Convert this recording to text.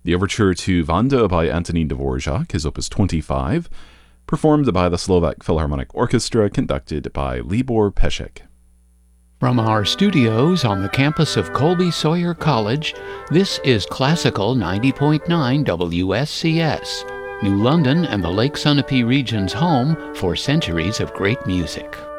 The overture to Vanda by Antonin Dvorak is Opus 25, performed by the Slovak Philharmonic Orchestra, conducted by Libor Pesek. From our studios on the campus of Colby Sawyer College, this is Classical 90.9 WSCS, New London and the Lake Sunapee region's home for centuries of great music.